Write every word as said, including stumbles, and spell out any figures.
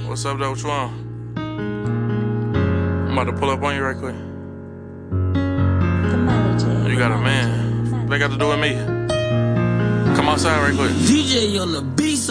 What's up, though? What you on? I'm about to pull up on you right quick. You got a man. What they got to do with me? Come outside right quick. D J on the beat.